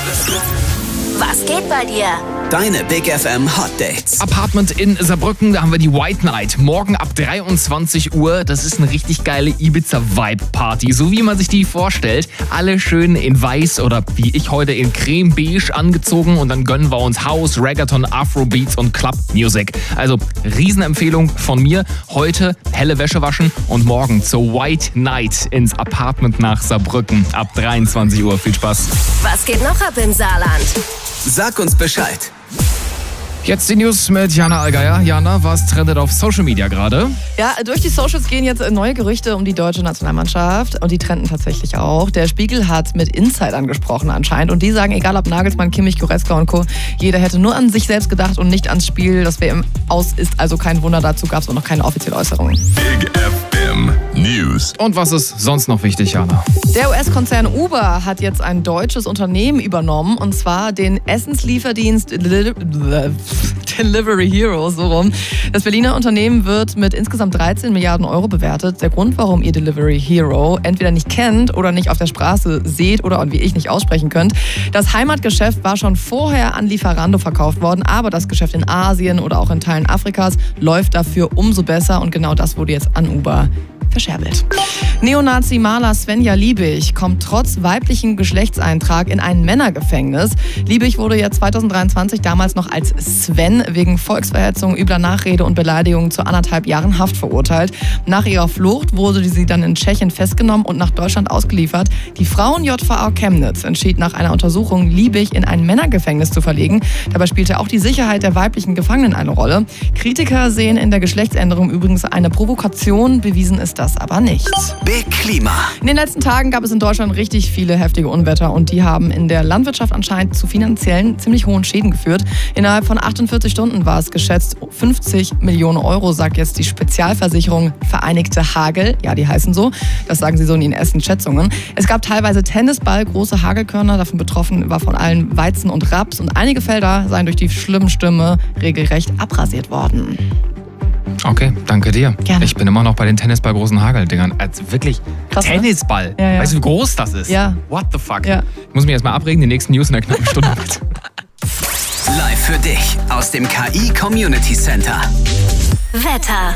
Was geht bei dir? Deine Big FM Hot Dates. Apartment in Saarbrücken, da haben wir die White Night. Morgen ab 23 Uhr. Das ist eine richtig geile Ibiza-Vibe-Party. So wie man sich die vorstellt. Alle schön in weiß oder wie ich heute in creme-beige angezogen. Und dann gönnen wir uns House, Reggaeton, Afrobeats und Club-Music. Also Riesenempfehlung von mir. Heute helle Wäsche waschen und morgen zur White Night ins Apartment nach Saarbrücken. Ab 23 Uhr. Viel Spaß. Was geht noch ab im Saarland? Sag uns Bescheid. Jetzt die News mit Jana Allgeier. Jana, was trendet auf Social Media gerade? Ja, durch die Socials gehen jetzt neue Gerüchte um die deutsche Nationalmannschaft und die trenden tatsächlich auch. Der Spiegel hat mit Insidern gesprochen anscheinend und die sagen, egal ob Nagelsmann, Kimmich, Goretzka und Co., jeder hätte nur an sich selbst gedacht und nicht ans Spiel. Das WM aus ist also kein Wunder, dazu gab es auch noch keine offizielle Äußerung. Big FM News. Und was ist sonst noch wichtig, Jana? Der US-Konzern Uber hat jetzt ein deutsches Unternehmen übernommen und zwar den Essenslieferdienst Delivery Hero, so rum. Das Berliner Unternehmen wird mit insgesamt 13 Milliarden Euro bewertet. Der Grund, warum ihr Delivery Hero entweder nicht kennt oder nicht auf der Straße seht oder wie ich nicht aussprechen könnt. Das Heimatgeschäft war schon vorher an Lieferando verkauft worden, aber das Geschäft in Asien oder auch in Teilen Afrikas läuft dafür umso besser und genau das wurde jetzt an Uber verscherbelt. Neonazi-Maler Svenja Liebig kommt trotz weiblichen Geschlechtseintrag in ein Männergefängnis. Liebig wurde ja 2023 damals noch als Sven wegen Volksverhetzung, übler Nachrede und Beleidigung zu 1,5 Jahren Haft verurteilt. Nach ihrer Flucht wurde sie dann in Tschechien festgenommen und nach Deutschland ausgeliefert. Die Frauen-JVA Chemnitz entschied nach einer Untersuchung, Liebig in ein Männergefängnis zu verlegen. Dabei spielte auch die Sicherheit der weiblichen Gefangenen eine Rolle. Kritiker sehen in der Geschlechtsänderung übrigens eine Provokation, bewiesen ist das aber nicht. Big Klima. In den letzten Tagen gab es in Deutschland richtig viele heftige Unwetter und die haben in der Landwirtschaft anscheinend zu finanziellen ziemlich hohen Schäden geführt. Innerhalb von 48 Stunden war es geschätzt 50 Millionen Euro, sagt jetzt die Spezialversicherung Vereinigte Hagel. Ja, die heißen so. Das sagen sie so in ihren ersten Schätzungen. Es gab teilweise Tennisball, große Hagelkörner. Davon betroffen war von allen Weizen und Raps und einige Felder seien durch die schlimmen Stürme regelrecht abrasiert worden. Okay, danke dir. Gerne. Ich bin immer noch bei den Tennisball-großen Hageldingern. Also wirklich, krass, Tennisball. Ne? Ja. Weißt du, wie groß das ist? Ja. What the fuck? Ja. Ich muss mich erstmal abregen, die nächsten News in der knappen Stunde mit. Live für dich aus dem KI Community Center. Wetter.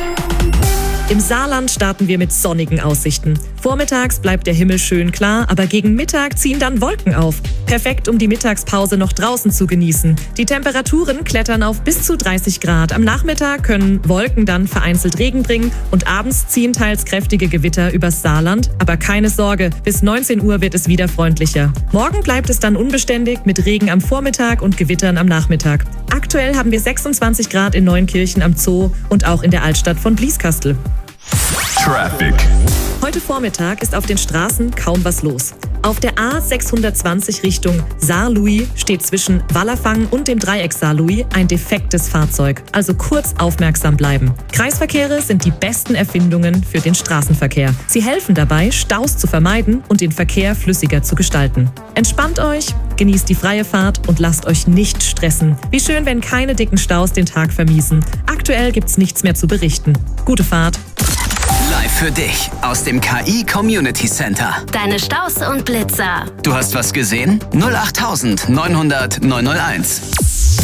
Im Saarland starten wir mit sonnigen Aussichten. Vormittags bleibt der Himmel schön klar, aber gegen Mittag ziehen dann Wolken auf. Perfekt, um die Mittagspause noch draußen zu genießen. Die Temperaturen klettern auf bis zu 30 Grad. Am Nachmittag können Wolken dann vereinzelt Regen bringen und abends ziehen teils kräftige Gewitter übers Saarland. Aber keine Sorge, bis 19 Uhr wird es wieder freundlicher. Morgen bleibt es dann unbeständig mit Regen am Vormittag und Gewittern am Nachmittag. Aktuell haben wir 26 Grad in Neunkirchen am Zoo und auch in der Altstadt von Blieskastel. Traffic. Heute Vormittag ist auf den Straßen kaum was los. Auf der A620 Richtung Saarlouis steht zwischen Wallerfang und dem Dreieck Saarlouis ein defektes Fahrzeug. Also kurz aufmerksam bleiben. Kreisverkehre sind die besten Erfindungen für den Straßenverkehr. Sie helfen dabei, Staus zu vermeiden und den Verkehr flüssiger zu gestalten. Entspannt euch, genießt die freie Fahrt und lasst euch nicht stressen. Wie schön, wenn keine dicken Staus den Tag vermiesen. Aktuell gibt's nichts mehr zu berichten. Gute Fahrt. Live für dich aus dem KI Community Center. Deine Staus und Blitzer. Du hast was gesehen? 08900 901.